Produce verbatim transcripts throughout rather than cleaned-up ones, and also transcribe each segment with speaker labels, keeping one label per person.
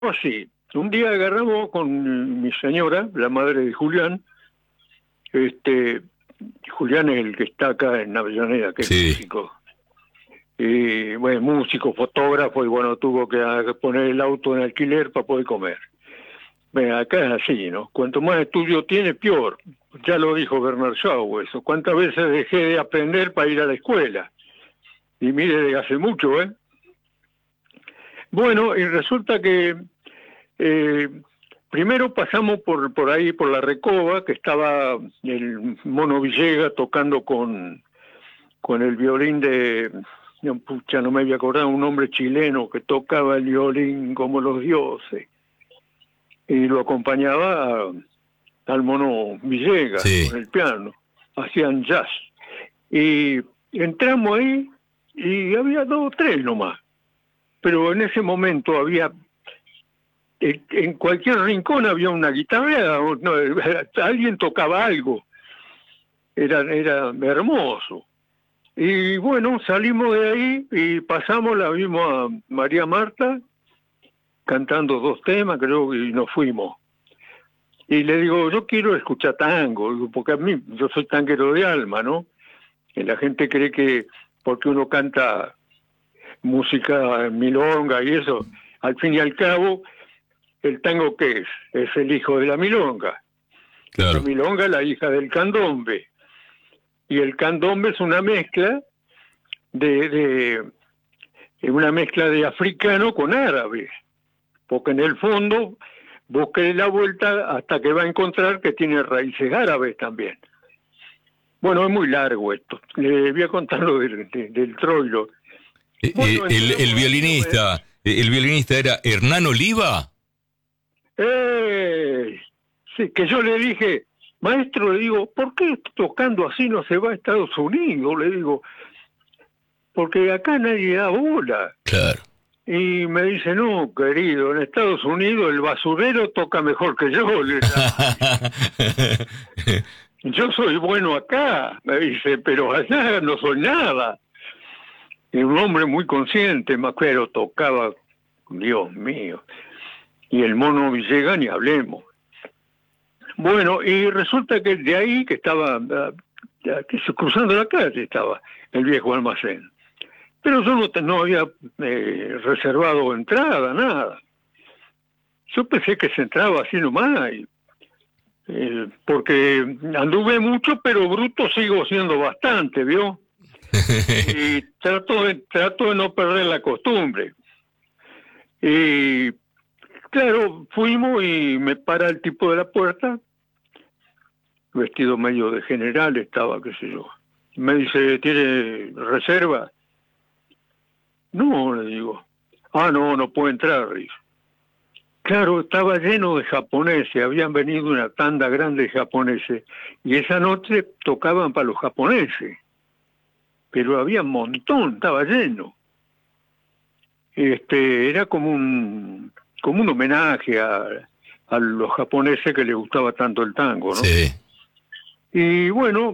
Speaker 1: así. Un día agarramos con mi señora, la madre de Julián, este, Julián es el que está acá en Avellaneda, que es
Speaker 2: Sí.
Speaker 1: músico. Y bueno, músico, fotógrafo, y bueno, tuvo que poner el auto en alquiler para poder comer. Bueno, acá es así, ¿no? Cuanto más estudio tiene, peor. Ya lo dijo Bernard Shaw eso. ¿Cuántas veces dejé de aprender para ir a la escuela? Y mire, de hace mucho, ¿eh? Bueno, y resulta que eh, primero pasamos por por ahí, por la Recoba, que estaba el Mono Villegas tocando con, con el violín de... No, pucha, no me había acordado, un hombre chileno que tocaba el violín como los dioses. Y lo acompañaba a, al Mono Villegas
Speaker 2: Sí.
Speaker 1: con el piano. Hacían jazz. Y entramos ahí y había dos o tres nomás. Pero en ese momento había, en cualquier rincón había una guitarra, no, alguien tocaba algo, era, era hermoso. Y bueno, salimos de ahí y pasamos, la vimos a María Marta cantando dos temas, creo, y nos fuimos. Y le digo, yo quiero escuchar tango, porque a mí, yo soy tanguero de alma, ¿no? Y la gente cree que porque uno canta música milonga y eso, al fin y al cabo, ¿el tango qué es? Es el hijo de la milonga.
Speaker 2: Claro.
Speaker 1: La milonga es la hija del candombe. Y el candombe es una mezcla de, de, de una mezcla de africano con árabe. Porque en el fondo, busque la vuelta hasta que va a encontrar que tiene raíces árabes también. Bueno, es muy largo esto. Le voy a contar lo del, del, del troilo.
Speaker 2: Eh,
Speaker 1: Bueno,
Speaker 2: eh, el, el violinista, eh, el violinista era Hernán Oliva.
Speaker 1: Eh, sí, que yo le dije, maestro, le digo, ¿por qué tocando así no se va a Estados Unidos? Le digo, porque acá nadie da bola.
Speaker 2: Claro.
Speaker 1: Y me dice, no, querido, en Estados Unidos el basurero toca mejor que yo. Le yo soy bueno acá, me dice, pero allá no soy nada. Y un hombre muy consciente, pero tocaba, Dios mío. Y el Mono Villegas ni hablemos. Bueno, y resulta que de ahí, que estaba, uh, cruzando la calle estaba el viejo almacén. Pero yo no, no había eh, reservado entrada, nada. Yo pensé que se entraba así nomás, y, eh, porque anduve mucho, pero bruto sigo siendo bastante, ¿vio? Y trato de, trato de no perder la costumbre. Y claro, fuimos y me para el tipo de la puerta, vestido medio de general estaba, qué sé yo. Me dice, ¿tiene reserva? No, le digo. Ah, no, no puede entrar, dice. Claro, estaba lleno de japoneses, habían venido una tanda grande de japoneses, y esa noche tocaban para los japoneses, pero había un montón, estaba lleno. Este, era como un, como un homenaje a, a los japoneses que les gustaba tanto el tango, ¿no?
Speaker 2: Sí.
Speaker 1: Y bueno,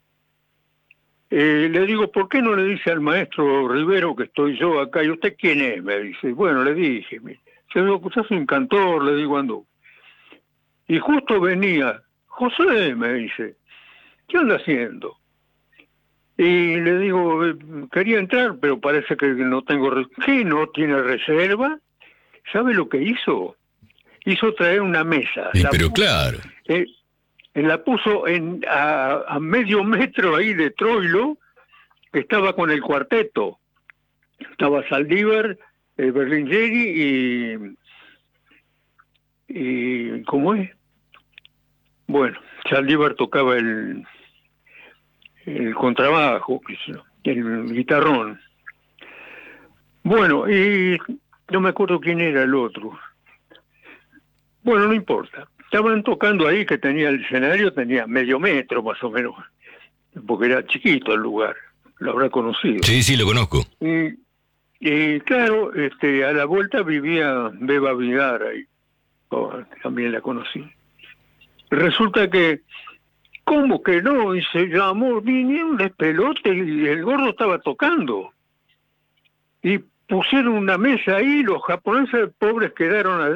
Speaker 1: eh, le digo, ¿por qué no le dice al maestro Rivero que estoy yo acá? ¿Y usted quién es? Me dice. Bueno, le dije, se me usted es un cantor, le digo, ando. Y justo venía, José, me dice, ¿qué anda haciendo? Y le digo, quería entrar, pero parece que no tengo... ¿Qué? ¿No tiene reserva? ¿Sabe lo que hizo? Hizo traer una mesa.
Speaker 2: Sí,
Speaker 1: la
Speaker 2: pero
Speaker 1: puso,
Speaker 2: claro.
Speaker 1: Eh, la puso en, a, a medio metro ahí de Troilo, que estaba con el cuarteto. Estaba Saldívar, eh, Berlingeri y... y ¿cómo es? Bueno, Saldívar tocaba el, el contrabajo, el guitarrón. Bueno, y no me acuerdo quién era el otro. Bueno, no importa. Estaban tocando ahí, que tenía el escenario, tenía medio metro más o menos, porque era chiquito el lugar, lo habrá conocido.
Speaker 2: Sí, sí, lo conozco.
Speaker 1: Y, y claro, este, a la vuelta vivía Beba Vidar ahí, oh, también la conocí. Resulta que, ¿cómo que no? Y se llamó, vinieron un despelote y el gordo estaba tocando. Y pusieron una mesa ahí, los japoneses pobres quedaron